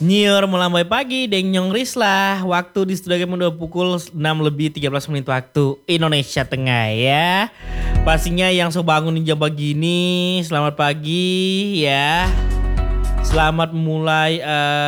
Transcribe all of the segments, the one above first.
Nyiur melambai pagi, Deng Rislah. Waktu di studio game udah pukul 6 lebih 13 menit waktu Indonesia Tengah ya. Pastinya yang sebangun di jam begini, selamat pagi ya. Selamat memulai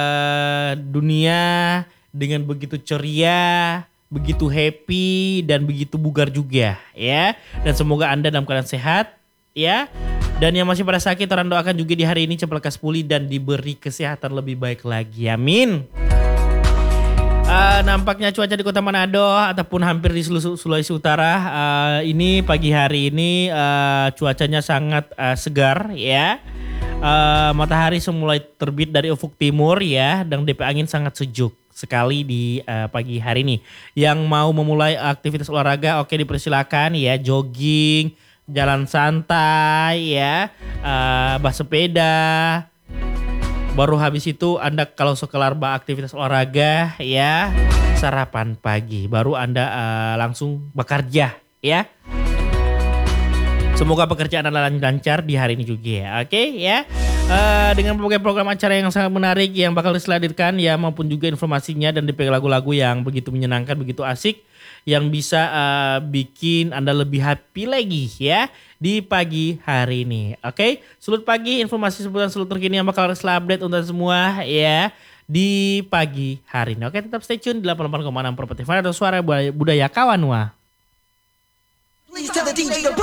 dunia dengan begitu ceria, begitu happy dan begitu bugar juga ya. Dan semoga Anda dalam keadaan sehat ya. Dan yang masih pada sakit orang doakan juga di hari ini cepat lekas pulih dan diberi kesehatan lebih baik lagi. Amin. Nampaknya cuaca di Kota Manado ataupun hampir di Sulawesi Utara ini pagi hari ini cuacanya sangat segar ya. Matahari semulai terbit dari ufuk timur ya, dan DP angin sangat sejuk sekali di pagi hari ini. Yang mau memulai aktivitas olahraga oke dipersilakan ya, jogging, jalan santai ya, bersepeda. Baru habis itu Anda kalau sekelar aktivitas olahraga ya, sarapan pagi. Baru Anda langsung bekerja ya. Semoga pekerjaan Anda lancar di hari ini juga ya. Oke ya. Dengan berbagai program acara yang sangat menarik yang bakal diseladilkan ya, maupun juga informasinya dan dipegang lagu-lagu yang begitu menyenangkan, begitu asik, yang bisa bikin Anda lebih happy lagi ya di pagi hari ini. Oke, Sulut Pagi, informasi seputar Sulut terkini yang bakal update untuk semua ya di pagi hari ini. Oke, tetap stay tune di 88,6 Properti Fan atau suara budaya kawan wah. Please tell the DJ to